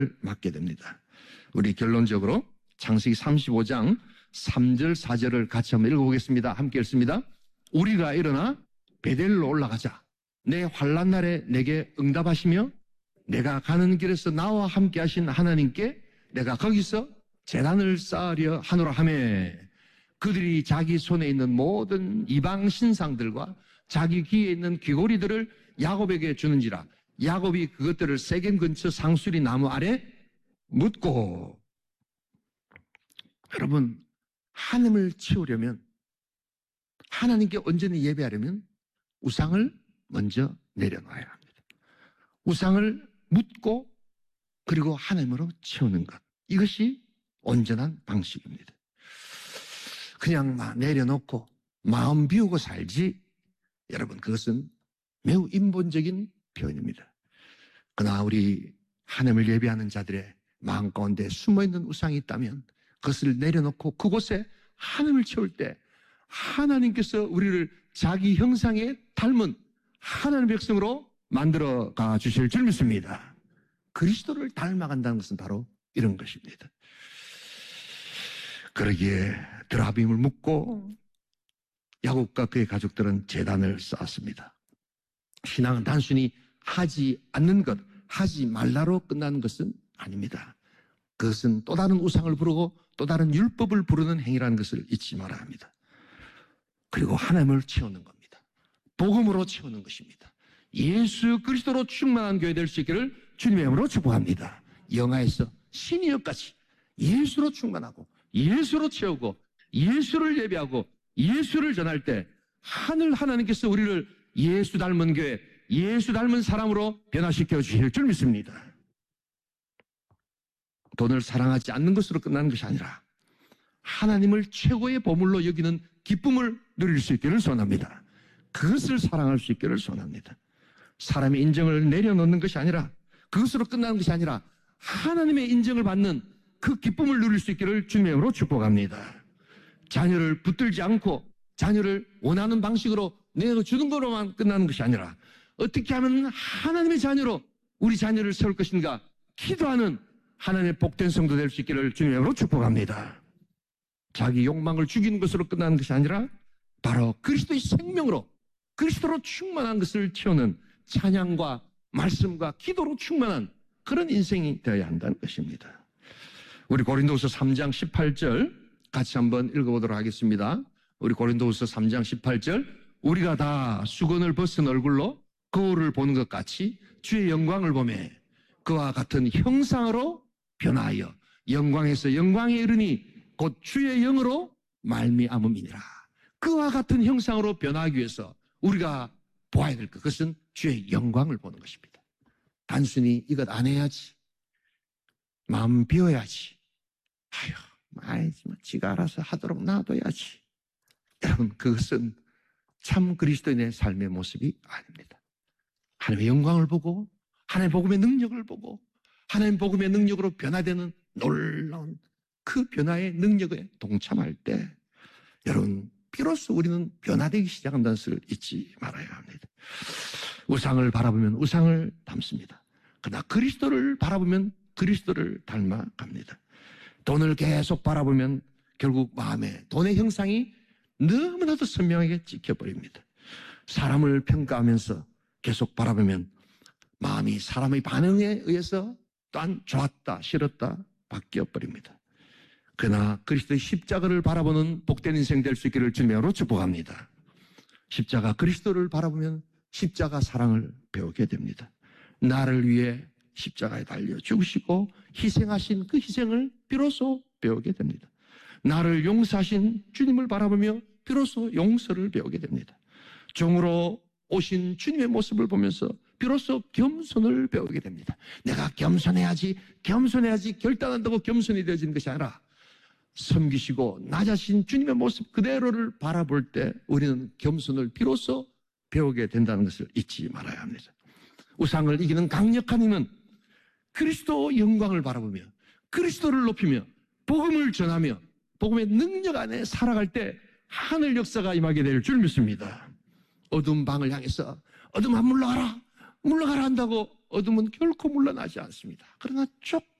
맞게 됩니다. 우리 결론적으로 창세기 35장 3절 4절을 같이 한번 읽어보겠습니다. 함께 읽습니다. 우리가 일어나 베델로 올라가자. 내 환난 날에 내게 응답하시며 내가 가는 길에서 나와 함께 하신 하나님께 내가 거기서 제단을 쌓으려 하노라 하매 그들이 자기 손에 있는 모든 이방 신상들과 자기 귀에 있는 귀고리들을 야곱에게 주는지라. 야곱이 그것들을 세겜 근처 상수리 나무 아래 묻고. 여러분, 하나님을 채우려면, 하나님께 온전히 예배하려면 우상을 먼저 내려놔야 합니다. 우상을 묻고 그리고 하나님으로 채우는 것, 이것이 온전한 방식입니다. 그냥 내려놓고 마음 비우고 살지, 여러분, 그것은 매우 인본적인 표현입니다. 그러나 우리 하나님을 예배하는 자들의 마음 가운데 숨어있는 우상이 있다면 그것을 내려놓고 그곳에 하나님을 채울 때 하나님께서 우리를 자기 형상에 닮은 하나님의 백성으로 만들어가 주실 줄 믿습니다. 그리스도를 닮아간다는 것은 바로 이런 것입니다. 그러기에 드라빔을 묻고 야곱과 그의 가족들은 제단을 쌓았습니다. 신앙은 단순히 하지 않는 것, 하지 말라로 끝나는 것은 아닙니다. 그것은 또 다른 우상을 부르고 또 다른 율법을 부르는 행위라는 것을 잊지 말아야 합니다. 그리고 하나님을 채우는 겁니다. 복음으로 채우는 것입니다. 예수 그리스도로 충만한 교회 될 수 있기를 주님의 이름으로 축복합니다. 영화에서 시니어까지 예수로 충만하고 예수로 채우고 예수를 예배하고 예수를 전할 때 하늘 하나님께서 우리를 예수 닮은 교회, 예수 닮은 사람으로 변화시켜 주실 줄 믿습니다. 돈을 사랑하지 않는 것으로 끝나는 것이 아니라 하나님을 최고의 보물로 여기는 기쁨을 누릴 수 있기를 소원합니다. 그것을 사랑할 수 있기를 소원합니다. 사람의 인정을 내려놓는 것이 아니라, 그것으로 끝나는 것이 아니라 하나님의 인정을 받는 그 기쁨을 누릴 수 있기를 주님의 이름으로 축복합니다. 자녀를 붙들지 않고 자녀를 원하는 방식으로 내가 주는 거로만 끝나는 것이 아니라 어떻게 하면 하나님의 자녀로 우리 자녀를 세울 것인가 기도하는 하나님의 복된 성도 될 수 있기를 주님의 이름으로 축복합니다. 자기 욕망을 죽이는 것으로 끝나는 것이 아니라 바로 그리스도의 생명으로, 그리스도로 충만한 것을 채우는 찬양과 말씀과 기도로 충만한 그런 인생이 되어야 한다는 것입니다. 우리 고린도후서 3장 18절 같이 한번 읽어보도록 하겠습니다. 우리 고린도후서 3장 18절, 우리가 다 수건을 벗은 얼굴로 거울을 보는 것 같이 주의 영광을 보며 그와 같은 형상으로 변하여 영광에서 영광에 이르니 곧 주의 영으로 말미암음이니라. 그와 같은 형상으로 변하기 위해서 우리가 보아야 될 것, 그것은 주의 영광을 보는 것입니다. 단순히 이것 안 해야지, 마음 비워야지, 지가 알아서 하도록 놔둬야지, 여러분, 그것은 참 그리스도인의 삶의 모습이 아닙니다. 하나님의 영광을 보고 하나님의 복음의 능력을 보고 하나님의 복음의 능력으로 변화되는 놀라운 그 변화의 능력에 동참할 때 여러분, 비로소 우리는 변화되기 시작한다는 것을 잊지 말아야 합니다. 우상을 바라보면 우상을 닮습니다. 그러나 그리스도를 바라보면 그리스도를 닮아갑니다. 돈을 계속 바라보면 결국 마음에 돈의 형상이 너무나도 선명하게 찍혀버립니다. 사람을 평가하면서 계속 바라보면 마음이 사람의 반응에 의해서 또한 좋았다, 싫었다 바뀌어버립니다. 그러나 그리스도의 십자가를 바라보는 복된 인생 될 수 있기를 주님으로 축복합니다. 십자가 그리스도를 바라보면 십자가 사랑을 배우게 됩니다. 나를 위해 십자가에 달려 죽으시고 희생하신 그 희생을 비로소 배우게 됩니다. 나를 용서하신 주님을 바라보며 비로소 용서를 배우게 됩니다. 종으로 오신 주님의 모습을 보면서 비로소 겸손을 배우게 됩니다. 내가 겸손해야지 결단한다고 겸손이 되어지는 것이 아니라 섬기시고 나 자신 주님의 모습 그대로를 바라볼 때 우리는 겸손을 비로소 배우게 된다는 것을 잊지 말아야 합니다. 우상을 이기는 강력한 힘은 그리스도 영광을 바라보며 그리스도를 높이며 복음을 전하며 복음의 능력 안에 살아갈 때 하늘 역사가 임하게 될 줄 믿습니다. 어두운 방을 향해서 어둠아 물러가라 한다고 어둠은 결코 물러나지 않습니다. 그러나